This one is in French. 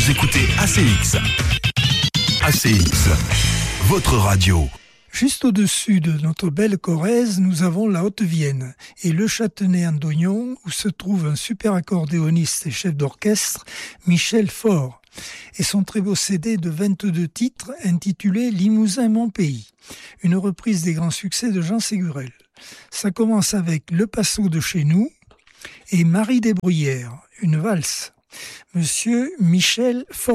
Vous écoutez ACX. ACX, votre radio. Juste au-dessus de notre belle Corrèze, nous avons la Haute-Vienne et le Châtenay-en-Dognon, où se trouve un super accordéoniste et chef d'orchestre, Michel Faure, et son très beau CD de 22 titres intitulé « Limousin, mon pays », une reprise des grands succès de Jean Ségurel. Ça commence avec Le Passo de chez nous et Marie des Bruyères, une valse. Monsieur Michel Faure.